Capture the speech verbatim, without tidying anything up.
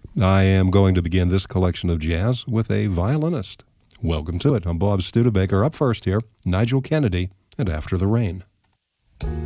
I am going to begin this collection of jazz with a violinist. Welcome to it. I'm Bob Studebaker. Up first here, Nigel Kennedy and After the Rain.